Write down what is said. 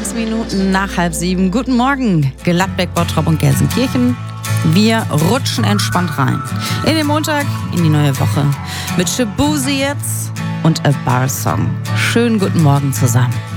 Minuten nach 6:30. Guten Morgen, Gladbeck, Bottrop und Gelsenkirchen. Wir rutschen entspannt rein in den Montag, in die neue Woche mit Shaboozey jetzt und A Bar Song. Schönen guten Morgen zusammen.